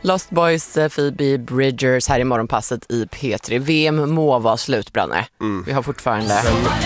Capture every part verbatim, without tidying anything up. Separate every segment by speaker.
Speaker 1: Lost Boys, Phoebe Bridgers här i morgonpasset i P tre. V M må vara slut, Branne. Mm. Vi har fortfarande...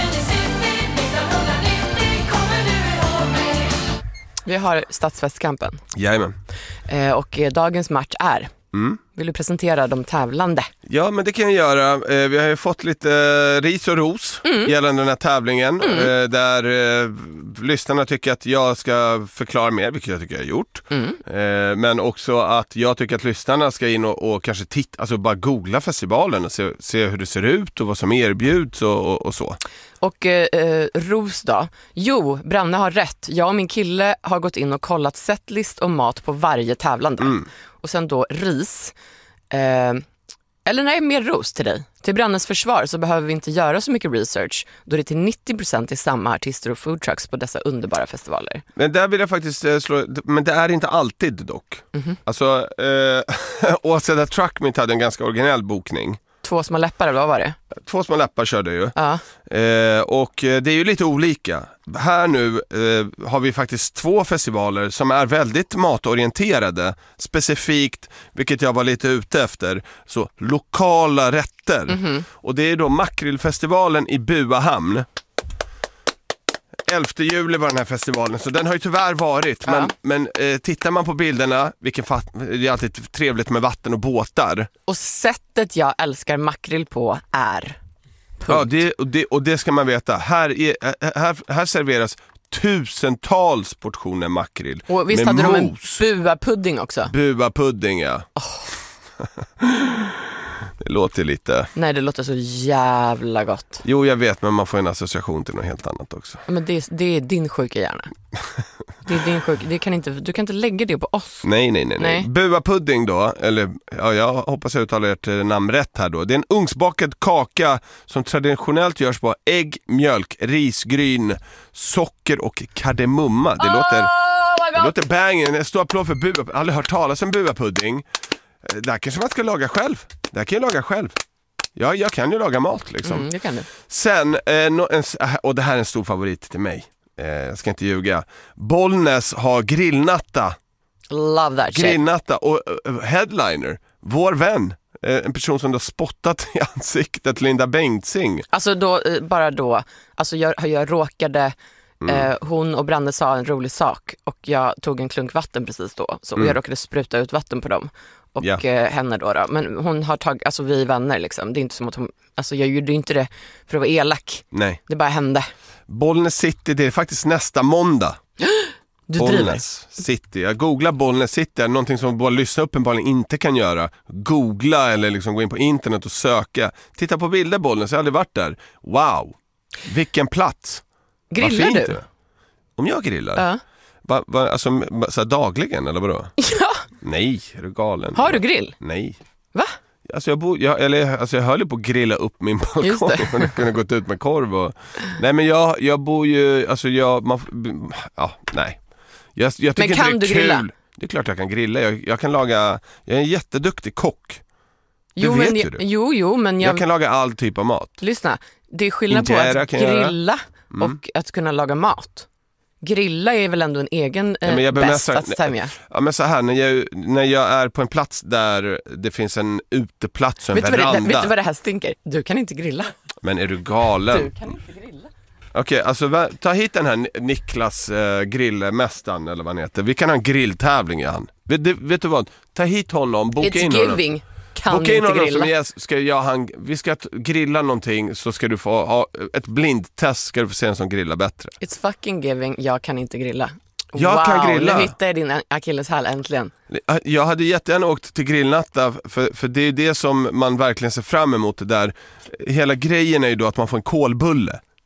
Speaker 1: Vi har stadsfestkampen.
Speaker 2: Jajamän.
Speaker 1: Eh, och dagens match är... Mm. Vill du presentera de tävlande?
Speaker 2: Ja, men det kan jag göra. Eh, vi har ju fått lite eh, ris och ros mm. gällande den här tävlingen. Mm. Eh, där eh, lyssnarna tycker att jag ska förklara mer, vilket jag tycker jag har gjort. Mm. Eh, men också att jag tycker att lyssnarna ska in och, och kanske titta, alltså bara googla festivalen och se, se hur det ser ut och vad som erbjuds och, och, och så.
Speaker 1: Och eh, ros då? Jo, Branne har rätt. Jag och min kille har gått in och kollat setlist och mat på varje tävlande. Mm. Och sen då ris. Eh, eller nej, mer ros till dig. Till Brannes försvar så behöver vi inte göra så mycket research, då det till nittio procent är samma artister och foodtrucks på dessa underbara festivaler.
Speaker 2: Men där vill jag faktiskt eh, slå, men det är inte alltid dock. Mm-hmm. Alltså, eh, Åseda Truckmeet hade en ganska originell bokning.
Speaker 1: Två små läppar, eller vad var det?
Speaker 2: Två små läppar körde ju.
Speaker 1: Ja.
Speaker 2: Eh, och det är ju lite olika. Här nu eh, har vi faktiskt två festivaler som är väldigt matorienterade. Specifikt, vilket jag var lite ute efter, så lokala rätter. Mm-hmm. Och det är då Makrillfestivalen i Buahamn. elfte juli var den här festivalen, så den har ju tyvärr varit. Ja. Men, men eh, tittar man på bilderna, vilken fat- det är alltid trevligt med vatten och båtar.
Speaker 1: Och sättet jag älskar makrill på är... Punkt.
Speaker 2: Ja, det, och, det, och det ska man veta. Här, är, här, här serveras tusentals portioner makrill.
Speaker 1: Och visst hade mos. De en buapudding också?
Speaker 2: Buapudding, ja. Oh. Det låter lite...
Speaker 1: Nej, det låter så jävla gott.
Speaker 2: Jo, jag vet, men man får en association till något helt annat också.
Speaker 1: Men det är, det är din sjuka hjärna. Det är din sjuka... Det kan inte, du kan inte lägga det på oss.
Speaker 2: Nej, nej, nej. nej. nej. Buapudding då, eller ja, jag hoppas jag uttalar ert namn rätt här då. Det är en ugnsbakad kaka som traditionellt görs på ägg, mjölk, risgryn, socker och kardemumma. Det oh, låter, det låter bang. En stor applåd för bua. Jag har aldrig hört talas om buapudding. Där kanske man ska laga själv. Där kan jag laga själv. Ja, jag kan ju laga mat liksom.
Speaker 1: Mm, det kan du.
Speaker 2: Sen, eh, no, en, och det här är en stor favorit till mig. Eh, jag ska inte ljuga. Bollnäs har grillnatta.
Speaker 1: Love that shit.
Speaker 2: Grillnatta och uh, headliner. Vår vän. Eh, en person som har spottat i ansiktet, Linda Bengtzing.
Speaker 1: Alltså då, bara då. Alltså jag, jag råkade... Mm. Eh, hon och Branne sa en rolig sak och jag tog en klunk vatten precis då, så mm. jag råkade spruta ut vatten på dem och yeah. eh, henne då, då men hon har tagit, alltså vi är vänner liksom, det är inte som att hon, alltså jag gjorde inte det för att vara elak. Nej. Det bara hände.
Speaker 2: Bollnäs City, det är faktiskt nästa måndag.
Speaker 1: Du
Speaker 2: Bollnäs
Speaker 1: driver.
Speaker 2: City, jag googlar Bollnäs City, är någonting som bara lyssna uppenbarligen inte kan göra. Googla eller liksom gå in på internet och söka. Titta på bilder Bollnäs, jag har aldrig varit där. Wow, vilken plats.
Speaker 1: Grillar du?
Speaker 2: Om jag grillar?
Speaker 1: Ja.
Speaker 2: Va, va, alltså så här dagligen eller vadå?
Speaker 1: Ja.
Speaker 2: Nej, är du galen?
Speaker 1: Har du grill?
Speaker 2: Nej.
Speaker 1: Va?
Speaker 2: Alltså jag, bo, jag, eller, alltså jag höll ju på att grilla upp min balkong och jag kunde gått ut med korv och... Nej, men jag, jag bor ju... Alltså jag... Man, ja, nej. Jag, jag tycker
Speaker 1: men kan
Speaker 2: inte det är
Speaker 1: du
Speaker 2: kul.
Speaker 1: grilla?
Speaker 2: Det är klart jag kan grilla. Jag, jag kan laga... Jag är en jätteduktig kock. Det
Speaker 1: jo,
Speaker 2: vet
Speaker 1: men,
Speaker 2: ju du.
Speaker 1: Jo, jo, men jag...
Speaker 2: Jag kan laga all typ av mat.
Speaker 1: Lyssna, det är skillnad
Speaker 2: Injera
Speaker 1: på att grilla
Speaker 2: mm.
Speaker 1: och att kunna laga mat. Grilla är väl ändå en egen eh, ja, bäst att stämja.
Speaker 2: Ja, men så här, när jag, när jag är på en plats där det finns en uteplats och en
Speaker 1: vet
Speaker 2: veranda.
Speaker 1: Du det, vet du vad det här stinker? Du kan inte grilla.
Speaker 2: Men är du galen?
Speaker 1: Du kan inte grilla.
Speaker 2: Okej, okay, alltså ta hit den här Niklas eh, grillmästaren eller vad han heter. Vi kan ha en grilltävling i han. Vet, det, vet du vad? Ta hit honom, boka
Speaker 1: It's
Speaker 2: in
Speaker 1: giving.
Speaker 2: honom.
Speaker 1: Kan
Speaker 2: boka in honom
Speaker 1: grilla.
Speaker 2: Som jag, ska jag, han, vi ska grilla någonting så ska du få ha ett blindtest, ska du få se en som grillar bättre.
Speaker 1: It's fucking giving, jag kan inte grilla.
Speaker 2: Jag
Speaker 1: wow,
Speaker 2: kan grilla.
Speaker 1: Nu hittar jag din akilleshäl äntligen.
Speaker 2: Jag hade jättegärna åkt till grillnatta för, för det är det som man verkligen ser fram emot där. Hela grejen är ju då att man får en kolbulle.